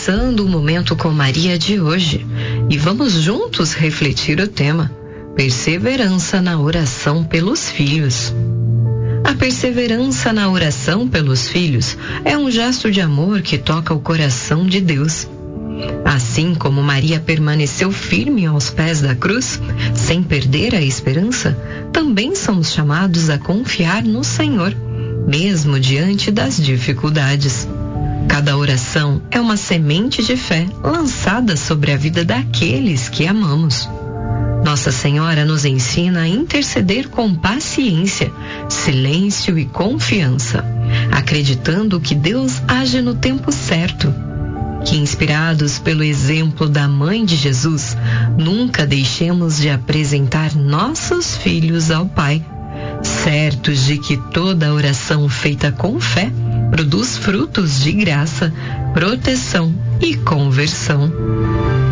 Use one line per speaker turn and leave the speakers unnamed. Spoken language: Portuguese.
começando o Momento com Maria de hoje e vamos juntos refletir o tema Perseverança na oração pelos filhos. A perseverança na oração pelos filhos é um gesto de amor que toca o coração de Deus. Assim como Maria permaneceu firme aos pés da cruz, sem perder a esperança, também somos chamados a confiar no Senhor, mesmo diante das dificuldades. Cada oração é uma semente de fé lançada sobre a vida daqueles que amamos. Nossa Senhora nos ensina a interceder com paciência, silêncio e confiança, acreditando que Deus age no tempo certo. Que, inspirados pelo exemplo da Mãe de Jesus, nunca deixemos de apresentar nossos filhos ao Pai, certos de que toda oração feita com fé produz frutos de graça, proteção e conversão.